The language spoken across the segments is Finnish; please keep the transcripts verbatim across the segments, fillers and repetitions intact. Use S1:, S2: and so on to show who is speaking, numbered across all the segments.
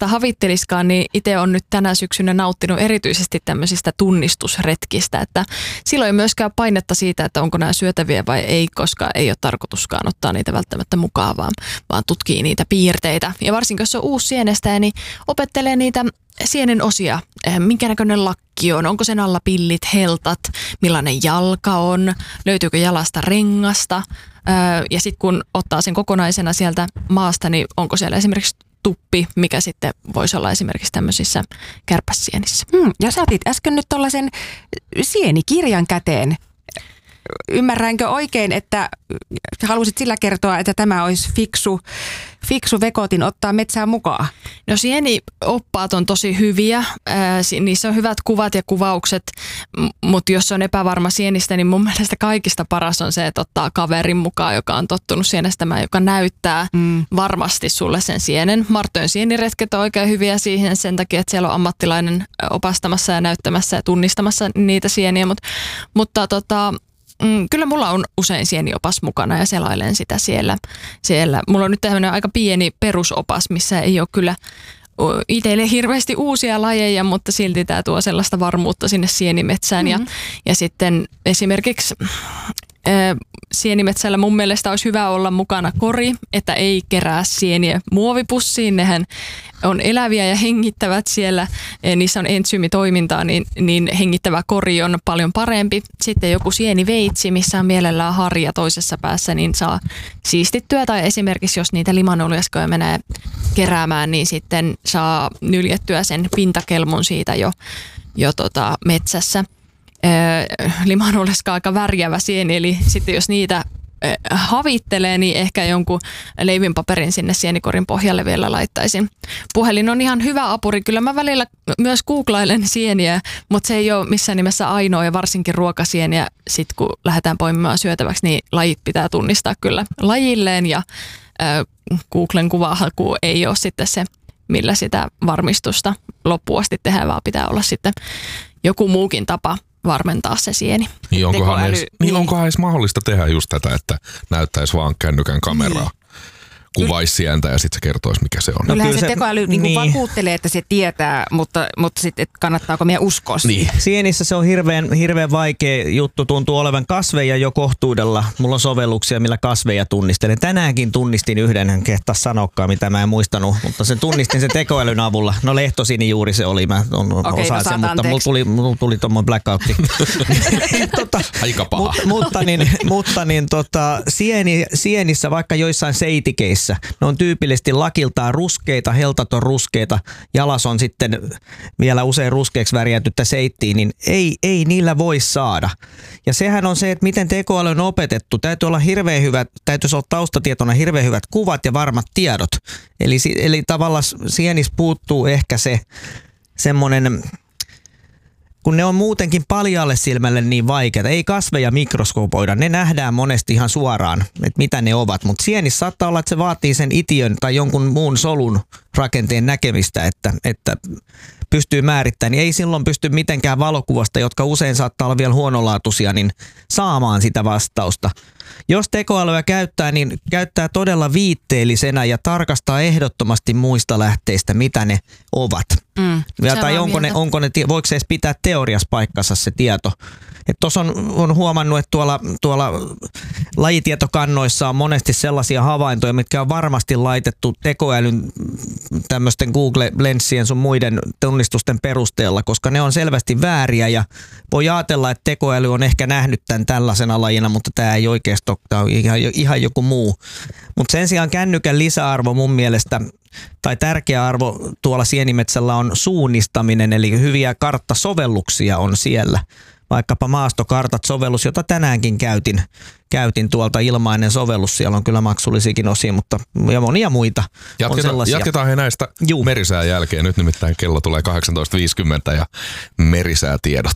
S1: sellaista havitteliskaan, niin itse on nyt tänä syksynä nauttinut erityisesti tämmöisistä tunnistusretkistä, että silloin ei myöskään painetta siitä, että onko nämä syötäviä vai ei, koska ei ole tarkoituskaan ottaa niitä välttämättä mukaan, vaan, vaan tutkii niitä piirteitä. Ja varsinkin jos on uusi sienestäjä, niin opettelee niitä sienen osia, minkä näköinen lakki on, onko sen alla pillit, heltat, millainen jalka on, löytyykö jalasta rengasta. Ja sitten kun ottaa sen kokonaisena sieltä maasta, niin onko siellä esimerkiksi tuppi, mikä sitten voisi olla esimerkiksi tämmöisissä kärpäsienissä.
S2: Hmm, ja sä otit äsken nyt tuollaisen sienikirjan käteen. Ymmärränkö oikein, että halusit sillä kertoa, että tämä olisi fiksu, fiksu vekotin ottaa metsään mukaan?
S1: No sienioppaat on tosi hyviä. Ää, niissä on hyvät kuvat ja kuvaukset, m- mutta jos on epävarma sienistä, niin mun mielestä kaikista paras on se, että ottaa kaverin mukaan, joka on tottunut sienestämään, joka näyttää mm. varmasti sulle sen sienen. Marttojen sieniretket on oikein hyviä siihen sen takia, että siellä on ammattilainen opastamassa ja näyttämässä ja tunnistamassa niitä sieniä, Mut, mutta tota... Mm, kyllä mulla on usein sieniopas mukana ja selailen sitä siellä. siellä. Mulla on nyt tämmöinen aika pieni perusopas, missä ei ole kyllä itselle hirveästi uusia lajeja, mutta silti tämä tuo sellaista varmuutta sinne sienimetsään. Mm-hmm. Ja, ja sitten esimerkiksi ää, sienimetsällä mun mielestä olisi hyvä olla mukana kori, että ei kerää sieniä muovipussiin. Nehän on eläviä ja hengittävät siellä, niissä on entsyymitoimintaa, niin, niin hengittävä kori on paljon parempi. Sitten joku sieniveitsi, missä on mielellään harja toisessa päässä, niin saa siistittyä. Tai esimerkiksi jos niitä limanolieskoja menee keräämään, niin sitten saa nyljettyä sen pintakelmun siitä jo, jo tota metsässä. Limanolieska on aika värjävä sieni, eli sitten jos niitä havittelee, niin ehkä jonkun leivinpaperin sinne sienikorin pohjalle vielä laittaisin. Puhelin on ihan hyvä apuri. Kyllä mä välillä myös googlailen sieniä, mutta se ei ole missään nimessä ainoa ja varsinkin ruokasieniä. Sitten kun lähdetään poimimaan syötäväksi, niin lajit pitää tunnistaa kyllä lajilleen ja äh, Googlen kuvahaku ei ole sitten se, millä sitä varmistusta loppuun asti tehdään, vaan pitää olla sitten joku muukin tapa varmentaa se sieni.
S3: Niin onkohan, edes, niin onkohan edes mahdollista tehdä just tätä, että näyttäisi vaan kännykän kameraa, niin. Kuvaisi sientä ja sitten se kertoisi, mikä se on.
S2: Kyllähän no, kyllä se tekoäly niin niin. vakuuttelee, että se tietää, mutta, mutta sitten kannattaako meidän uskoa siihen?
S4: Niin. Sienissä se on hirveän, hirveän vaikea juttu, tuntuu olevan kasveja jo kohtuudella. Mulla on sovelluksia, millä kasveja tunnistelen. Tänäänkin tunnistin yhden, en kehtaa sanokkaan, mitä mä en muistanut, mutta sen tunnistin sen tekoälyn avulla. No lehtosini juuri se oli, mä on, okay, osaan no sen, mutta mulla tuli, mulla tuli tommoinen blackoutti. tota,
S3: Aika paha.
S4: Mut, mutta niin, mutta niin tota, sieni, sienissä vaikka joissain seitikeissä, ne on tyypillisesti lakiltaan ruskeita, heltat on ruskeita, jalas on sitten vielä usein ruskeaksi värjätyttä seittiä, niin ei, ei niillä voi saada. Ja sehän on se, että miten tekoäly on opetettu. Täytyy olla hirveän hyvät, täytyisi olla taustatietona hirveän hyvät kuvat ja varmat tiedot. Eli, eli tavallaan sienissä puuttuu ehkä se semmoinen, kun ne on muutenkin paljaalle silmälle niin vaikeita. Ei kasveja mikroskopoida, ne nähdään monesti ihan suoraan, että mitä ne ovat. Mutta sienissä saattaa olla, että se vaatii sen itiön tai jonkun muun solun rakenteen näkemistä, että, että pystyy määrittämään. Niin ei silloin pysty mitenkään valokuvasta, jotka usein saattaa olla vielä huonolaatuisia, niin saamaan sitä vastausta. Jos tekoälyä käyttää, niin käyttää todella viitteellisenä ja tarkastaa ehdottomasti muista lähteistä, mitä ne ovat. Mm, ja, tai onko ne, onko ne, voiko se edes pitää teoriassa paikkansa se tieto. Tuossa on, on huomannut, että tuolla, tuolla lajitietokannoissa on monesti sellaisia havaintoja, mitkä on varmasti laitettu tekoälyn tämmöisten Google-lenssien sun muiden tunnistusten perusteella, koska ne on selvästi vääriä ja voi ajatella, että tekoäly on ehkä nähnyt tämän tällaisena lajina, mutta tämä ei oikeasti ole, tämä on ihan, ihan joku muu. Mutta sen sijaan kännykän lisäarvo mun mielestä, tai tärkeä arvo tuolla sienimetsällä on suunnistaminen, eli hyviä karttasovelluksia on siellä. Vaikkapa maastokartat-sovellus, jota tänäänkin käytin, käytin tuolta ilmainen sovellus. Siellä on kyllä maksullisiakin osia, mutta ja monia muita
S3: Jatketa,
S4: on sellaisia.
S3: Jatketaan he näistä Juh. merisään jälkeen. Nyt nimittäin kello tulee kahdeksantoista viisikymmentä ja merisäätiedot.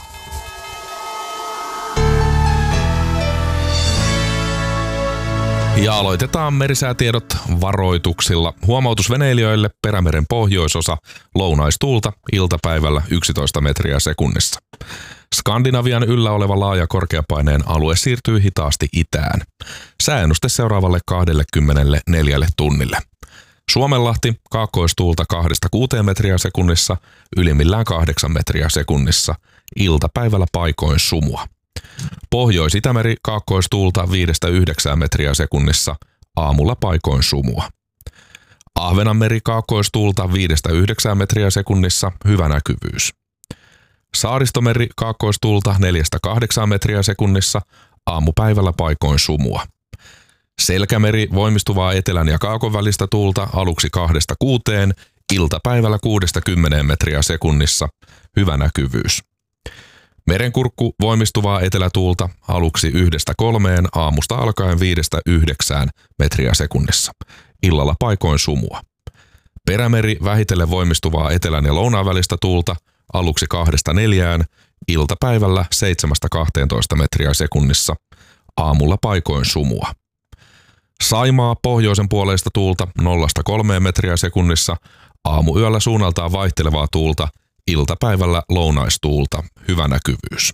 S3: Ja aloitetaan merisäätiedot varoituksilla. Huomautus veneilijöille: Perämeren pohjoisosa, lounaistuulta, iltapäivällä yksitoista metriä sekunnissa. Skandinavian yllä oleva laaja korkeapaineen alue siirtyy hitaasti itään. Sääennuste seuraavalle kaksikymmentäneljä tunnille. Suomenlahti kaakkoistuulta kahdesta kuuteen metriä sekunnissa, ylimmillään kahdeksan metriä sekunnissa, iltapäivällä paikoin sumua. Pohjois-Itämeri kaakkoistuulta viidestä yhdeksään metriä sekunnissa, aamulla paikoin sumua. Ahvenanmeri kaakkoistuulta viidestä yhdeksään metriä sekunnissa, hyvä näkyvyys. Saaristomeri kaakkoistuulta neljästä kahdeksaan metriä sekunnissa, aamupäivällä paikoin sumua. Selkämeri voimistuvaa etelän ja kaakon välistä tuulta aluksi kahdesta kuuteen, iltapäivällä kuudesta kymmeneen metriä sekunnissa, hyvä näkyvyys. Merenkurkku voimistuvaa etelätuulta aluksi yhdestä kolmeen, aamusta alkaen viidestä yhdeksään metriä sekunnissa, illalla paikoin sumua. Perämeri vähitellen voimistuvaa etelän ja lounaan välistä tuulta aluksi kahdesta neljään, iltapäivällä seitsemästä kahteentoista metriä sekunnissa, aamulla paikoin sumua. Saimaa pohjoisen puoleista tuulta nollasta kolmeen metriä sekunnissa, aamuyöllä suunnaltaan vaihtelevaa tuulta, iltapäivällä lounaistuulta, hyvä näkyvyys.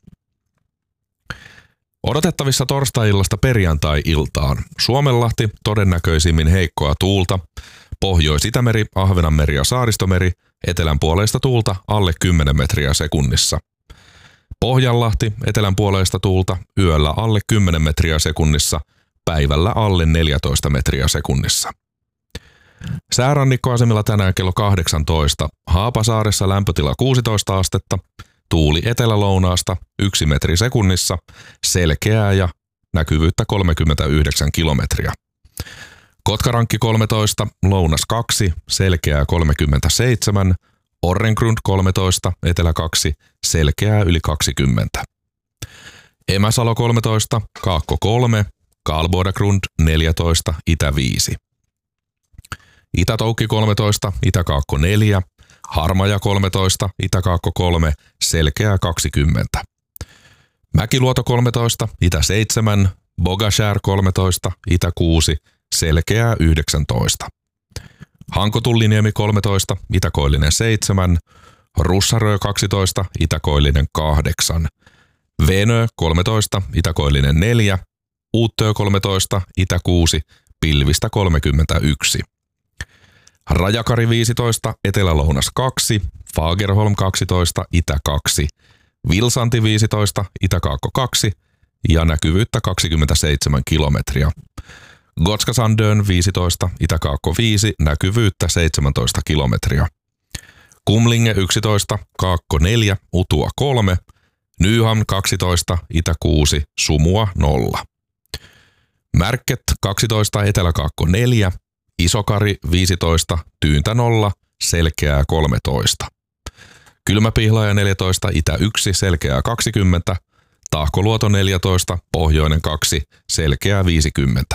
S3: Odotettavissa torstai-illasta perjantai-iltaan. Suomenlahti todennäköisimmin heikkoa tuulta, Pohjois-Itämeri, Ahvenanmeri ja Saaristomeri, etelän puoleista tuulta alle kymmenen metriä sekunnissa. Pohjanlahti, etelän puoleista tuulta, yöllä alle kymmenen metriä sekunnissa, päivällä alle neljätoista metriä sekunnissa. Säärannikkoasemilla tänään kello kahdeksantoista, Haapasaaressa lämpötila kuusitoista astetta, tuuli etelä-lounaasta yksi metri sekunnissa, selkeää ja näkyvyyttä kolmekymmentäyhdeksän kilometriä. Kotkarankki kolmetoista, lounas kaksi, selkeää kolmekymmentäseitsemän, Orrengrund kolmetoista, etelä kaksi, selkeää yli kaksikymmentä. Emäsalo kolmetoista, Kaakko kolme, Karlbodagrund neljätoista, itä viisi. Itä-Toukki kolmetoista, Itä-Kaakko neljä, Harmaja kolmetoista, Itä-Kaakko kolme, selkeää kaksikymmentä. Mäkiluoto kolmetoista, Itä seitsemän, Bogashär kolmetoista, Itä kuusi, selkeää yhdeksäntoista. Hankotulliniemi kolmetoista, Itä-Koillinen seitsemän, Russarö kaksitoista, Itä-Koillinen kahdeksan, Venö kolmetoista, Itä-Koillinen neljä, Uuttö kolmetoista, Itä kuusi, pilvistä kolmekymmentäyksi. Rajakari viisitoista, Etelä-Lounas kaksi, Fagerholm kaksitoista, Itä kaksi, Vilsanti viisitoista, Itä-Kaakko kaksi ja näkyvyyttä kaksikymmentäseitsemän kilometriä. Gotska-Sandön viisitoista, Itä-Kaakko viisi, näkyvyyttä seitsemäntoista kilometriä. Kumlinge yksitoista, Kaakko neljä, Utua kolme, Nyhamn kaksitoista, Itä kuusi, sumua nolla. Märket kaksitoista, Etelä-Kaakko neljä, Isokari viisitoista, Tyyntä nolla, selkeää kolmetoista. Kylmäpihlaja neljätoista, Itä yksi, selkeää kaksikymmentä, Tahkoluoto neljätoista, Pohjoinen kaksi, selkeää viisikymmentä.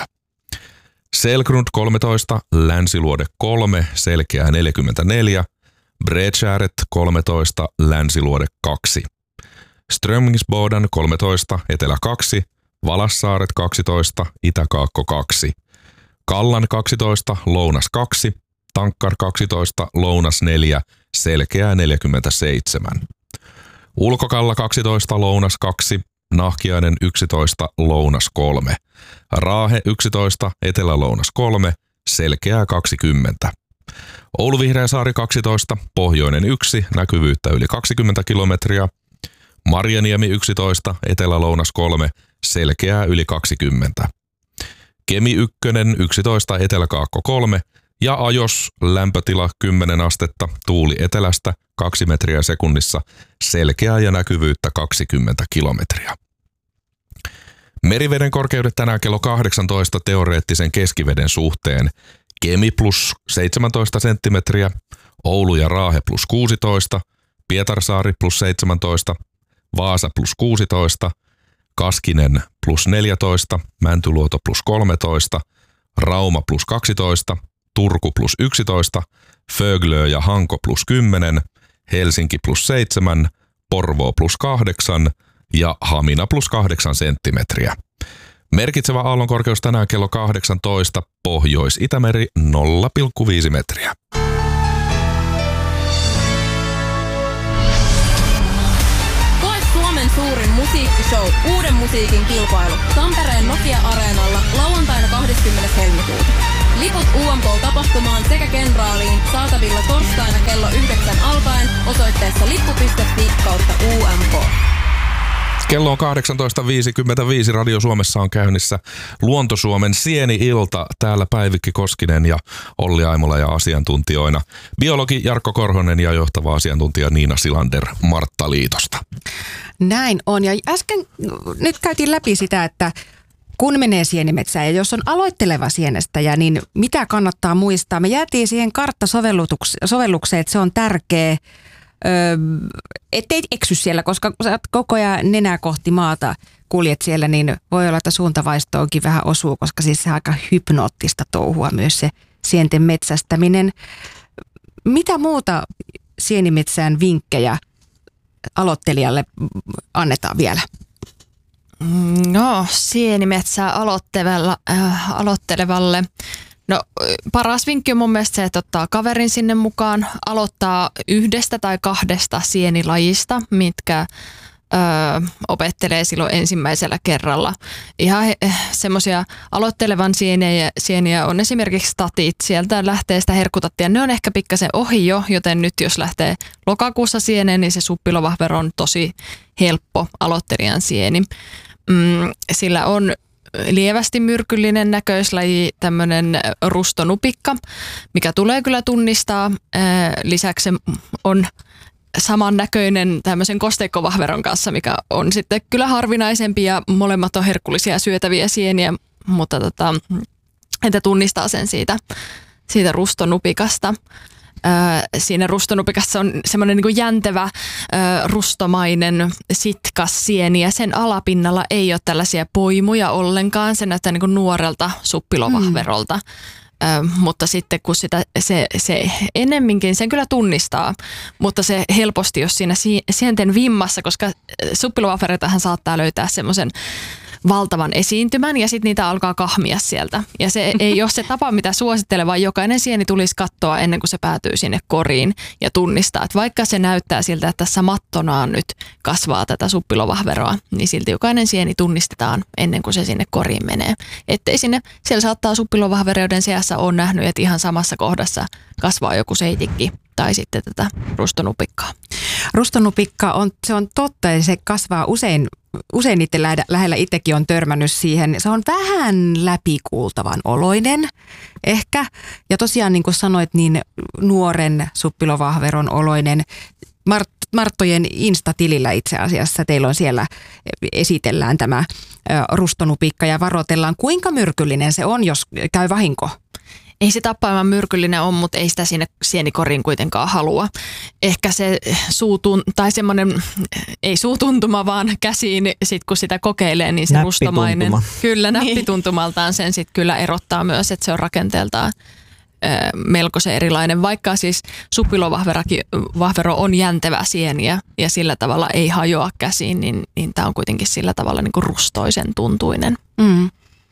S3: Selgrund kolmetoista, Länsiluode kolme, selkeää neljäkymmentäneljä, Bredskäret kolmetoista, Länsiluode kaksi. Strömmingsboden kolmetoista, Etelä kaksi, Valassaaret kaksitoista, Itä-Kaakko kaksi. Kallan kaksitoista, Lounas kaksi, Tankkar kaksitoista, Lounas neljä, selkeää neljäkymmentäseitsemän. Ulkokalla kaksitoista, Lounas kaksi, Nahkiainen yksitoista, Lounas kolme. Raahe yksitoista, Etelä-Lounas kolme, selkeää kaksikymmentä. Oulu-Vihreäsaari kaksitoista, Pohjoinen yksi, näkyvyyttä yli kaksikymmentä kilometriä. Marjaniemi yksitoista, Etelä-Lounas kolme, selkeää yli kaksikymmentä. Kemi yksi yksitoista, Etelä-Kaakko kolme ja Ajos lämpötila kymmenen astetta, tuuli etelästä kaksi metriä sekunnissa, selkeää ja näkyvyyttä kaksikymmentä kilometriä. Meriveden korkeudet tänään kello kahdeksantoista teoreettisen keskiveden suhteen. Kemi plus seitsemäntoista senttimetriä, Oulu ja Raahe plus kuusitoista, Pietarsaari plus seitsemäntoista, Vaasa plus kuusitoista, Kaskinen plus neljätoista, Mäntyluoto plus kolmetoista, Rauma plus kaksitoista, Turku plus yksitoista, Föglö ja Hanko plus kymmenen, Helsinki plus seitsemän, Porvoo plus kahdeksan ja Hamina plus kahdeksan senttimetriä. Merkitsevä aallonkorkeus tänään kello kahdeksantoista, Pohjois-Itämeri nolla pilkku viisi metriä.
S5: Koe Suomen suurin musiikkishow, uuden musiikin kilpailu, Tampereen Nokia-areenalla lauantaina kahdeskymmenes helmikuuta. Liput U M K-tapahtumaan sekä kenraaliin saatavilla torstaina kello yhdeksän alkaen osoitteessa lippu piste fi kautta U M K.
S3: Kello on kahdeksantoista viisikymmentäviisi. Radio Suomessa on käynnissä Luonto-Suomen Sieni-ilta. Täällä Päivikki Koskinen ja Olli Aimola ja asiantuntijoina biologi Jarkko Korhonen ja johtava asiantuntija Niina Silander Marttaliitosta.
S2: Näin on. Ja äsken nyt käytiin läpi sitä, että kun menee sienimetsään ja jos on aloitteleva sienestäjä, niin mitä kannattaa muistaa? Me jäätiin siihen karttasovellukseen, että se on tärkeä. Öö, ettei eksy siellä, koska kun sä koko ajan nenää kohti maata kuljet siellä, niin voi olla, että suuntavaistoonkin vähän osuu, koska siis se on aika hypnoottista touhua myös se sienten metsästäminen. Mitä muuta sienimetsään vinkkejä aloittelijalle annetaan vielä?
S1: No, sienimetsää aloittelevalle, äh, aloittelevalle. No paras vinkki on mun mielestä se, että ottaa kaverin sinne mukaan, aloittaa yhdestä tai kahdesta sienilajista, mitkä ö, opettelee silloin ensimmäisellä kerralla. Ihan semmoisia aloittelevan sieniä, sieniä on esimerkiksi statit, sieltä lähtee sitä herkutattia. Ne on ehkä pikkasen ohi jo, joten nyt jos lähtee lokakuussa sieneen, niin se suppilovahvero on tosi helppo aloittelijan sieni. Mm, sillä on lievästi myrkyllinen näköislaji, tämmöinen rustonupikka, mikä tulee kyllä tunnistaa. Lisäksi se on samannäköinen tämmöisen kosteikkovahveron kanssa, mikä on sitten kyllä harvinaisempi ja molemmat on herkullisia syötäviä sieniä, mutta tota, että tunnistaa sen siitä, siitä rustonupikasta. Siinä rustonupikassa on semmoinen niin kuin jäntevä rustomainen sitkas sieni ja sen alapinnalla ei ole tällaisia poimuja ollenkaan. Se näyttää niin kuin nuorelta suppilovahverolta, mm. mutta sitten kun sitä, se, se ennemminkin sen kyllä tunnistaa, mutta se helposti jos siinä sienten vimmassa, koska suppilovahvereitahan saattaa löytää semmoisen valtavan esiintymän ja sitten niitä alkaa kahmia sieltä. Ja se ei ole se tapa, mitä suosittelen, vaan jokainen sieni tulisi katsoa ennen kuin se päätyy sinne koriin ja tunnistaa, että vaikka se näyttää siltä, että tässä mattonaan nyt kasvaa tätä suppilovahveroa, niin silti jokainen sieni tunnistetaan ennen kuin se sinne koriin menee. Ettei sinne, siellä saattaa suppilovahveroiden seassa on nähnyt, että ihan samassa kohdassa kasvaa joku seitikki tai sitten tätä rustonupikkaa.
S2: Rustonupikka on, se on totta ja se kasvaa usein Usein niiden lähellä itsekin on törmännyt siihen. Se on vähän läpikuultavan oloinen ehkä. Ja tosiaan niin kuin sanoit, niin nuoren suppilovahveron oloinen. Mart, Marttojen Insta-tilillä itse asiassa teillä on siellä, esitellään tämä rustonupikka ja varoitellaan. Kuinka myrkyllinen se on, jos käy vahinko?
S1: Ei se tappaamaan myrkyllinen ole, mutta ei sitä sinne sienikoriin kuitenkaan halua. Ehkä se suutun, tai semmoinen, ei suutuntuma, vaan käsiin, sit kun sitä kokeilee, niin se rustomainen. Kyllä, näppituntumaltaan sen sitten kyllä erottaa myös, että se on rakenteeltaan ö, melkoisen erilainen. Vaikka siis suppilovahvero on jäntevä sieniä ja sillä tavalla ei hajoa käsiin, niin, niin tämä on kuitenkin sillä tavalla niin kuin rustoisen tuntuinen.
S2: Mm.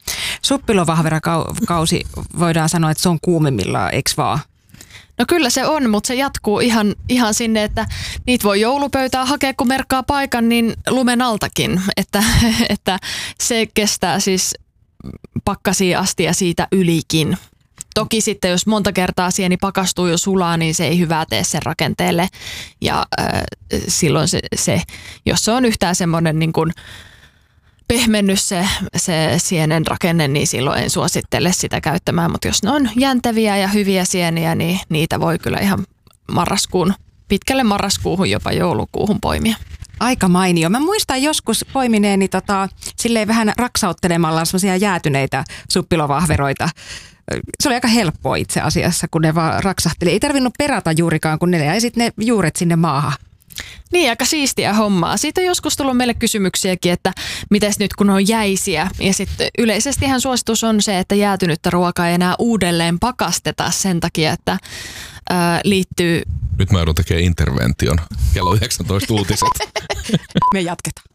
S2: Suppilovahverakausi voidaan sanoa, että se on kuumimmillaan, eikö vaan?
S1: No kyllä se on, mutta se jatkuu ihan, ihan sinne, että niitä voi joulupöytää hakea, kun merkkaa paikan, niin lumen altakin. Että, että se kestää siis pakkasiin asti ja siitä ylikin. Toki sitten, jos monta kertaa sieni pakastuu jo sulaa, niin se ei hyvää tee sen rakenteelle. Ja äh, silloin se, se, jos se on yhtään semmoinen niin kuin pehmennyt se, se sienen rakenne, niin silloin en suosittele sitä käyttämään, mutta jos ne on jänteviä ja hyviä sieniä, niin niitä voi kyllä ihan marraskuun, pitkälle marraskuuhun, jopa joulukuuhun poimia.
S2: Aika mainio. Mä muistan joskus poimineeni tota, silleen vähän raksauttelemalla semmoisia jäätyneitä suppilovahveroita. Se oli aika helppoa itse asiassa, kun ne vaan raksahteli. Ei tarvinnut perata juurikaan, kun ne jäi sitten ne juuret sinne maahan.
S1: Niin, aika siistiä hommaa. Siitä on joskus tullut meille kysymyksiäkin, että mites nyt kun on jäisiä. Ja sitten yleisestihän suositus on se, että jäätynyttä ruokaa ei enää uudelleen pakasteta sen takia, että ää, liittyy...
S3: Nyt mä joudun tekemään intervention. Kello yhdeksäntoista uutiset.
S2: Me jatketaan.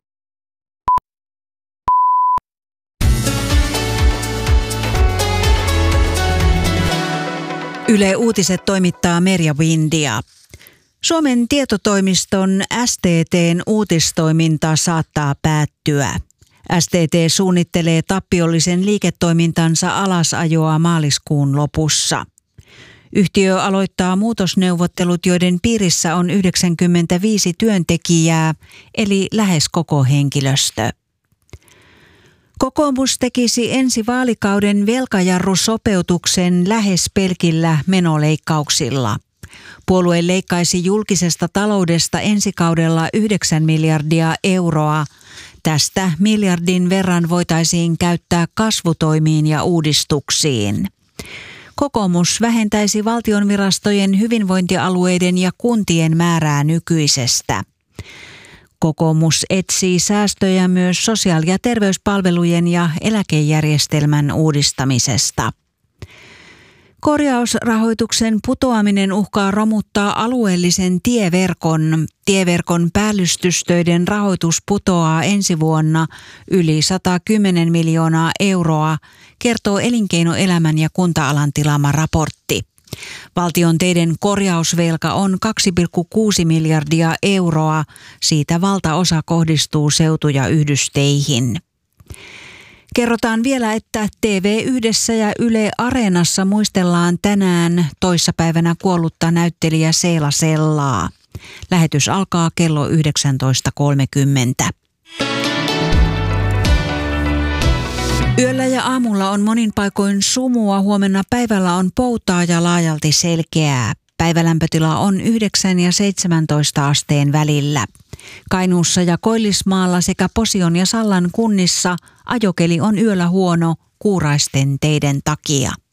S6: Yle Uutiset toimittaa Merja Windia. Suomen tietotoimiston S T T:n uutistoiminta saattaa päättyä. S T T suunnittelee tappiollisen liiketoimintansa alasajoa maaliskuun lopussa. Yhtiö aloittaa muutosneuvottelut, joiden piirissä on yhdeksänkymmentäviisi työntekijää, eli lähes koko henkilöstö. Kokoomus tekisi ensi vaalikauden velkajarrusopeutuksen lähes pelkillä menoleikkauksilla. Puolue leikkaisi julkisesta taloudesta ensi kaudella yhdeksän miljardia euroa. Tästä miljardin verran voitaisiin käyttää kasvutoimiin ja uudistuksiin. Kokoomus vähentäisi valtionvirastojen, hyvinvointialueiden ja kuntien määrää nykyisestä. Kokoomus etsii säästöjä myös sosiaali- ja terveyspalvelujen ja eläkejärjestelmän uudistamisesta. Korjausrahoituksen putoaminen uhkaa romuttaa alueellisen tieverkon. Tieverkon päällystystöiden rahoitus putoaa ensi vuonna yli sata kymmenen miljoonaa euroa, kertoo elinkeinoelämän ja kunta-alan tilaama raportti. Valtion teiden korjausvelka on kaksi pilkku kuusi miljardia euroa, siitä valtaosa kohdistuu seutu- ja yhdysteihin. Kerrotaan vielä, että T V yhdessä ja Yle Areenassa muistellaan tänään toissapäivänä kuollutta näyttelijä Seela Sellaa. Lähetys alkaa kello yhdeksäntoista kolmekymmentä. Yöllä ja aamulla on monin paikoin sumua, huomenna päivällä on poutaa ja laajalti selkeää. Päivälämpötila on yhdeksän ja seitsemäntoista asteen välillä. Kainuussa ja Koillismaalla sekä Posion ja Sallan kunnissa ajokeli on yöllä huono kuuraisten teiden takia.